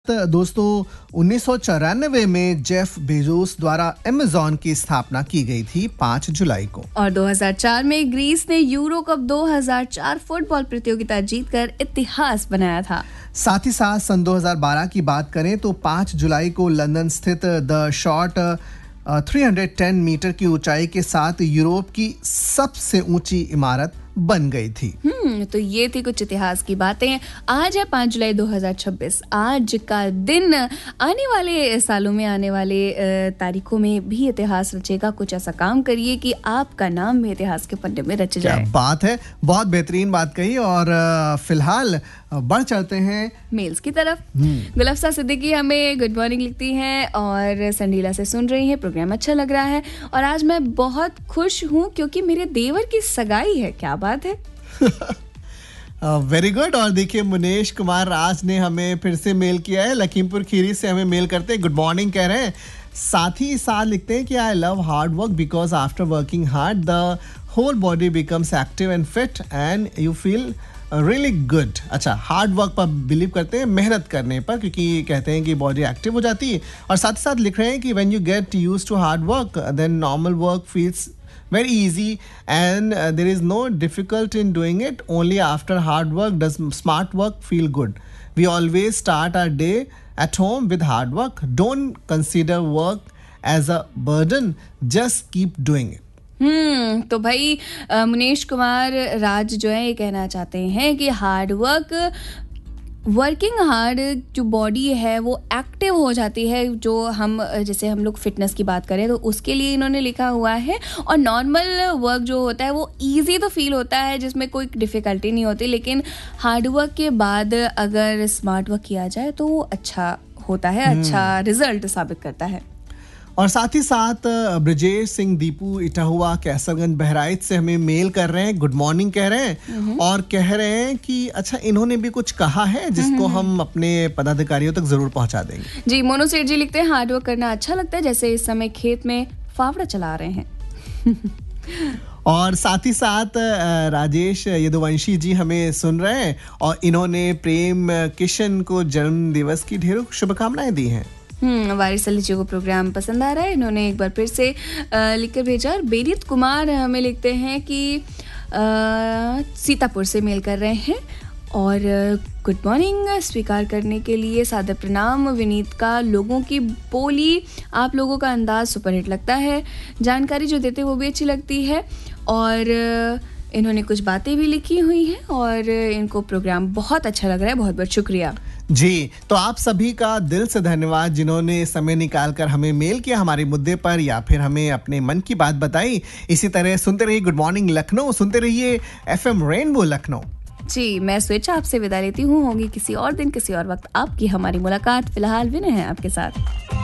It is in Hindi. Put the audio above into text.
दोस्तों 1994 में जेफ बेजोस द्वारा अमेज़न की स्थापना की गई थी 5 जुलाई को। और 2004 में ग्रीस ने यूरो कप 2004 फुटबॉल प्रतियोगिता जीतकर इतिहास बनाया था। साथ ही साथ सन 2012 की बात करें तो 5 जुलाई को लंदन स्थित द शॉट 310 मीटर की ऊंचाई के साथ यूरोप की सबसे ऊंची इमारत बन गई थी। तो ये थी कुछ इतिहास की बातें। आज है 5 जुलाई 2026। आज का दिन आने वाले सालों में, आने वाले तारीखों में भी इतिहास रचेगा। कुछ ऐसा काम करिए कि आपका नाम भी इतिहास के पन्ने में रच जाए। क्या बात है, बहुत बेहतरीन बात कही। और फिलहाल बढ़ चलते हैं मेल्स की तरफ। गुलफ्सा सिद्दीकी हमें गुड मॉर्निंग लिखती हैं और संडीला से सुन रही हैं, प्रोग्राम अच्छा लग रहा है और आज मैं बहुत खुश हूँ क्योंकि मेरे देवर की सगाई है। क्या बात है। Very good. और देखिए मुनेश कुमार राज ने हमें फिर से मेल किया है, लखीमपुर खीरी से हमें मेल करते हैं, गुड मॉर्निंग कह रहे हैं। साथ ही साथ लिखते हैं कि I love hard work because after working hard the whole body becomes active and fit and you feel really good. अच्छा, हार्ड वर्क पर बिलीव करते हैं, मेहनत करने पर, क्योंकि कहते हैं कि बॉडी एक्टिव हो जाती है। और साथ ही साथ लिख रहे हैं कि when you get used to hard work then normal work feels very easy and there is no difficult in doing it. Only after hard work does smart work feel good. We always start our day at home with hard work. Don't consider work as a burden. Just keep doing it. तो भाई मुनेश कुमार राज जो है ये कहना चाहते हैं कि हार्ड वर्किंग हार्ड जो बॉडी है वो एक्टिव हो जाती है। जो हम जैसे हम लोग फिटनेस की बात करें तो उसके लिए इन्होंने लिखा हुआ है। और नॉर्मल वर्क जो होता है वो इजी तो फील होता है, जिसमें कोई डिफ़िकल्टी नहीं होती, लेकिन हार्ड वर्क के बाद अगर स्मार्ट वर्क किया जाए तो वो अच्छा होता है, अच्छा रिजल्ट साबित करता है। और साथ ही साथ ब्रजेश सिंह दीपू इटाहुआ कैसरगंज बहराइच से हमें मेल कर रहे हैं, गुड मॉर्निंग कह रहे हैं और कह रहे हैं कि अच्छा इन्होंने भी कुछ कहा है जिसको हम अपने पदाधिकारियों तक जरूर पहुंचा देंगे। जी, मोनू सेठ जी लिखते हैं हार्ड वर्क करना अच्छा लगता है, जैसे इस समय खेत में फावड़ा चला रहे हैं। और साथ ही साथ राजेश यदुवंशी जी हमें सुन रहे हैं और इन्होंने प्रेम किशन को जन्म दिवस की ढेरों शुभकामनाएं दी हैं। वारिस अली जी को प्रोग्राम पसंद आ रहा है, इन्होंने एक बार फिर से लिखकर भेजा। और बेरित कुमार हमें लिखते हैं कि सीतापुर से मेल कर रहे हैं और गुड मॉर्निंग स्वीकार करने के लिए सादर प्रणाम। विनीत का लोगों की बोली, आप लोगों का अंदाज सुपरहिट लगता है, जानकारी जो देते वो भी अच्छी लगती है। और इन्होंने कुछ बातें भी लिखी हुई हैं और इनको प्रोग्राम बहुत अच्छा लग रहा है। बहुत बहुत शुक्रिया जी। तो आप सभी का दिल से धन्यवाद जिन्होंने समय निकाल कर हमें मेल किया हमारे मुद्दे पर या फिर हमें अपने मन की बात बताई। इसी तरह सुनते रहिए गुड मॉर्निंग लखनऊ, सुनते रहिए FM रेनबो लखनऊ। जी, मैं स्वेच्छा आपसे विदा लेती हूँ। होगी किसी और दिन किसी और वक्त आपकी हमारी मुलाकात। फिलहाल विनय है आपके साथ।